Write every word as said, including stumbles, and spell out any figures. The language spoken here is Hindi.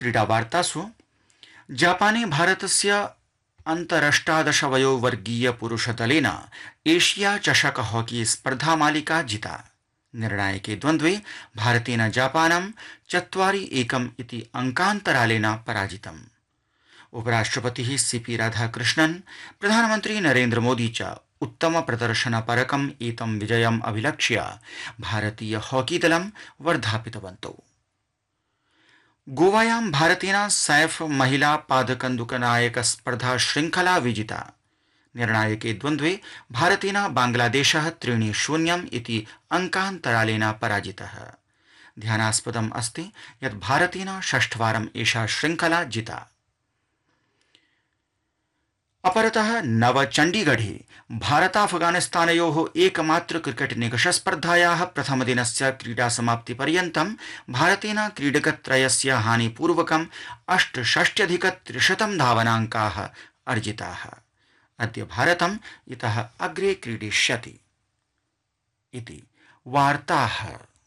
क्रीडावार्तासु जापाने भारतस्य अन्तरष्टादश वयोवर्गीय पुरुषदलेन एशिया चषक हॉकी स्पर्धा मालिका जिता। निर्णायके द्वन्द्वे भारतेन जापानं चत्वारि एकम् इति अंकान्तरालेन पराजितम्। उपराष्ट्रपतिः सीपी राधाकृष्णन् प्रधानमन्त्री नरेन्द्र मोदी च उत्तम प्रदर्शनपरकम् एतं विजयम् अभिलक्ष्य भारतीय हॉकी दलं वर्धापितवन्तौ। गोवायां भारतेन सैफ महिला पादकन्दुकनायक स्पर्धा श्रृंखला विजिता। निर्णायके द्वन्द्वे भारतेन बांग्लादेशः त्रीणि शून्यम् इति अंकान्तरालेन पराजितः। ध्यानास्पदम् अस्ति यत् भारतेन षष्ठवारम् एषा श्रृंखला जिता। अपरतः नवचण्डीगढे भारताफगानिस्तानयोः एकमात्र क्रिकेट निकष स्पर्धायाः प्रथमदिनस्य क्रीडासमाप्तिपर्यन्तं भारतेन क्रीडकत्रयस्य हानिपूर्वकम् अष्टषष्ट्यधिकत्रिशतं धावनाङ्काः अर्जिताः। अद्य भारतम् इतः अग्रे क्रीडिष्यति इति वार्ताः।